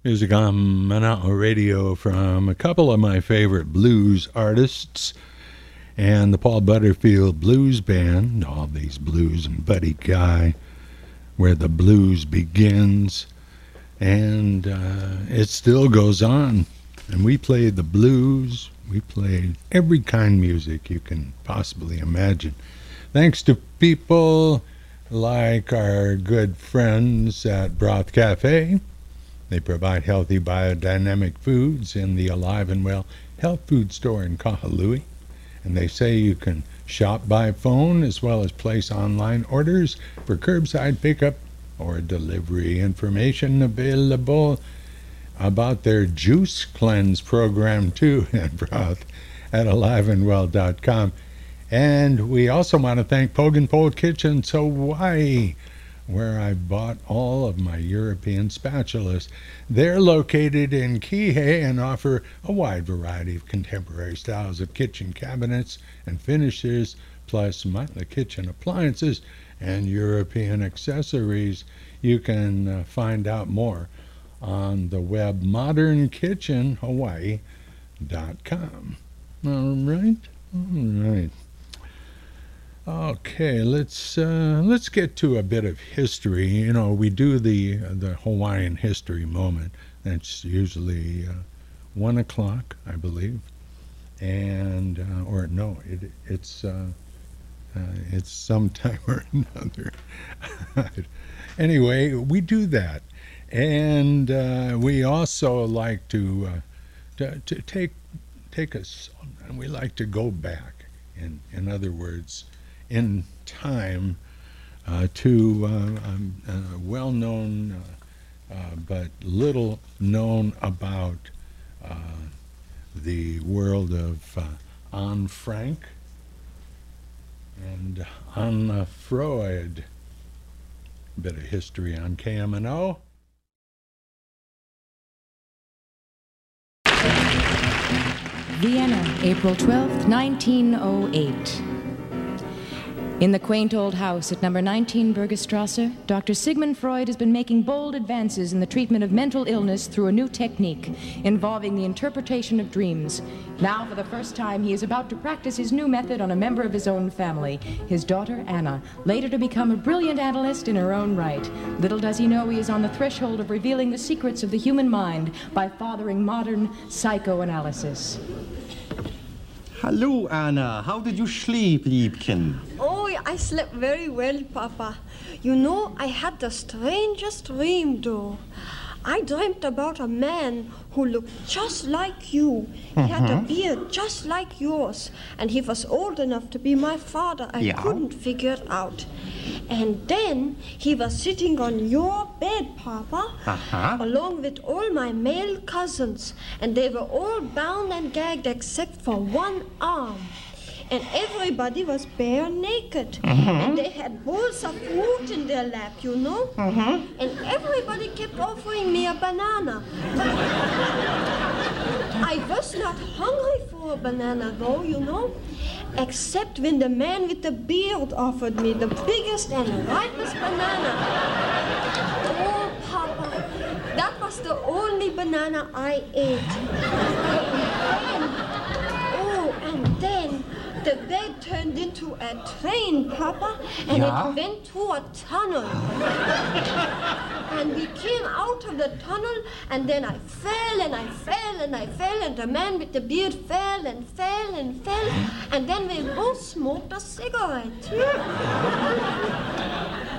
Music on Manao Radio from a couple of my favorite blues artists and the Paul Butterfield Blues Band, all these blues and Buddy Guy, where the blues begins, and it still goes on. And we played the blues, we played every kind of music you can possibly imagine. Thanks to people like our good friends at Broth Cafe. They provide healthy biodynamic foods in the Alive and Well health food store in Kahului. And they say you can shop by phone as well as place online orders for curbside pickup or delivery. Information available about their Juice Cleanse program too at Broth at aliveandwell.com. And we also want to thank Pogan Pole Kitchens Hawaii, where I bought all of my European spatulas. They're located in Kihei and offer a wide variety of contemporary styles of kitchen cabinets and finishes, plus Matla kitchen appliances and European accessories. You can find out more on the web modernkitchenhawaii.com. All right. Okay, let's get to a bit of history. You know, we do the Hawaiian history moment. That's usually 1 o'clock, I believe, and or no, it's sometime or another. Anyway, we do that, and we also like to take us, and we like to go back. In other words, in time to a well-known but little known about the world of Anne Frank and Anna Freud. A bit of history on KMNO. Vienna, April 12th, 1908. In the quaint old house at number 19 Bergerstrasse, Dr. Sigmund Freud has been making bold advances in the treatment of mental illness through a new technique involving the interpretation of dreams. Now, for the first time, he is about to practice his new method on a member of his own family, his daughter Anna, later to become a brilliant analyst in her own right. Little does he know he is on the threshold of revealing the secrets of the human mind by fathering modern psychoanalysis. Hallo, Anna. How did you sleep, Liebchen? Oh, I slept very well, Papa. You know, I had the strangest dream, though. I dreamt about a man who looked just like you. He had a beard just like yours, and he was old enough to be my father. I couldn't figure it out. And then he was sitting on your bed, Papa, along with all my male cousins, and they were all bound and gagged except for one arm. And everybody was bare naked. And they had bowls of fruit in their lap, you know. And everybody kept offering me a banana. But I was not hungry for a banana, though, you know. Except when the man with the beard offered me the biggest and ripest banana. Oh, Papa, that was the only banana I ate. And then the bed turned into a train, Papa, and it went through a tunnel. And we came out of the tunnel, and then I fell, and I fell, and I fell, and the man with the beard fell, and fell, and fell, and then we both smoked a cigarette.